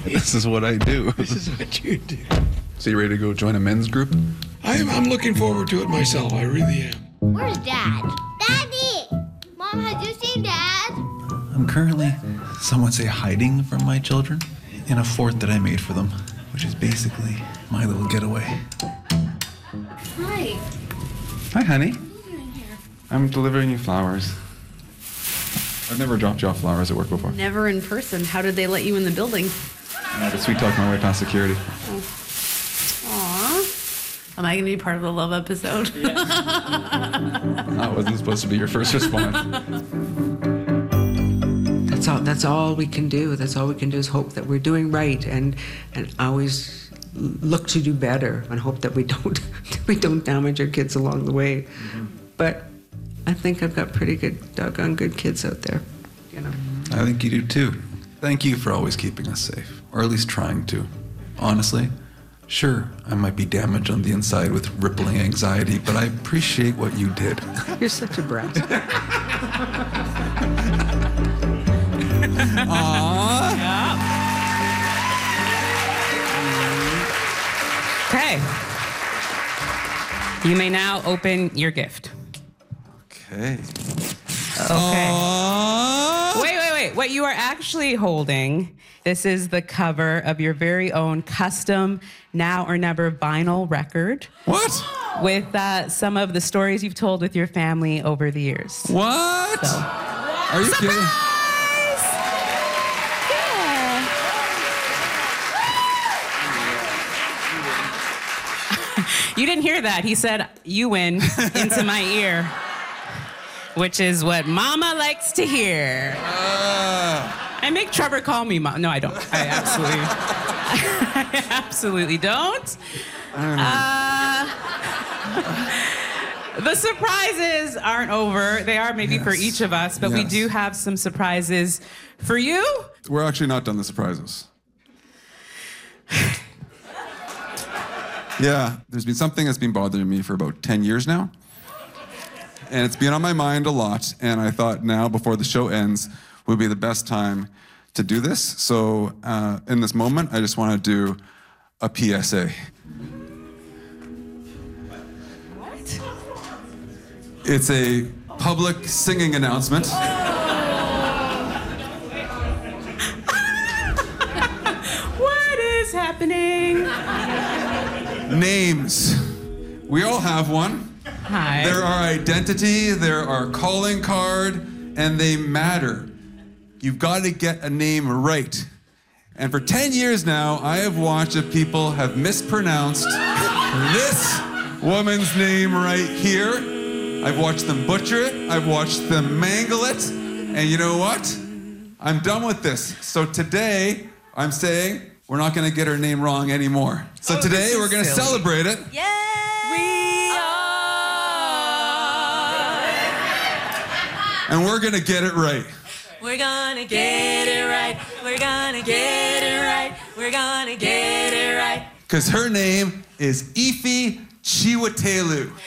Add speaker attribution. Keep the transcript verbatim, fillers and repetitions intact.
Speaker 1: This is what I do.
Speaker 2: This is what you do.
Speaker 1: So you ready to go join a men's group?
Speaker 2: I'm, I'm looking forward to it myself. I really am.
Speaker 3: Where's Dad? Daddy! Mom, have you seen Dad?
Speaker 1: I'm currently, some would say, hiding from my children in a fort that I made for them, which is basically my little getaway.
Speaker 4: Hi.
Speaker 1: Hi, honey.
Speaker 4: What are you doing here?
Speaker 1: I'm delivering you flowers. I've never dropped you off flowers at work before.
Speaker 4: Never in person. How did they let you in the building?
Speaker 1: I had to sweet talk my way past security.
Speaker 4: Aw. Am I going to be part of the love episode?
Speaker 1: That wasn't supposed to be your first response.
Speaker 5: That's all. That's all we can do. That's all we can do is hope that we're doing right, and and always look to do better, and hope that we don't that we don't damage our kids along the way. Mm-hmm. But I think I've got pretty good, doggone good kids out there. You know.
Speaker 1: I think you do too. Thank you for always keeping us safe, or at least trying to. Honestly, sure, I might be damaged on the inside with rippling anxiety, but I appreciate what you did.
Speaker 5: You're such a brat.
Speaker 6: Aww.
Speaker 7: Okay. You may now open your gift.
Speaker 1: Okay.
Speaker 7: Okay.
Speaker 6: Aww.
Speaker 7: Wait, wait, wait. What you are actually holding, this is the cover of your very own custom Now or Never vinyl record.
Speaker 6: What?
Speaker 7: With uh, some of the stories you've told with your family over the years.
Speaker 6: What?
Speaker 7: So.
Speaker 6: Are you kidding?
Speaker 7: You didn't hear that. He said, you win into my ear, which is what Mama likes to hear.
Speaker 6: Uh.
Speaker 7: I make Trevor call me Mom. No, I don't. I absolutely, I absolutely don't. Uh, the surprises aren't over. They are maybe
Speaker 6: Yes.
Speaker 7: for each of us, but we
Speaker 6: Yes.
Speaker 7: do have some surprises for you.
Speaker 6: We're actually not done the surprises. Yeah, there's been something that's been bothering me for about ten years now. And it's been on my mind a lot. And I thought now, before the show ends, would be the best time to do this. So uh, in this moment, I just want to do a P S A.
Speaker 7: What?
Speaker 6: It's a public singing announcement.
Speaker 7: What is happening?
Speaker 6: Names. We all have one.
Speaker 7: Hi.
Speaker 6: They're our identity, they're our calling card, and they matter. You've got to get a name right. And for ten years now, I have watched if people have mispronounced this woman's name right here. I've watched them butcher it, I've watched them mangle it, and you know what? I'm done with this. So today, I'm saying we're not gonna get her name wrong anymore. So
Speaker 7: Oh,
Speaker 6: today,
Speaker 7: this is
Speaker 6: we're gonna
Speaker 7: silly.
Speaker 6: celebrate it.
Speaker 7: We are.
Speaker 6: And we're gonna get it right.
Speaker 8: We're gonna get it right. We're gonna get it right. We're gonna get it right.
Speaker 6: Because her name is Ife Chiwetelụ.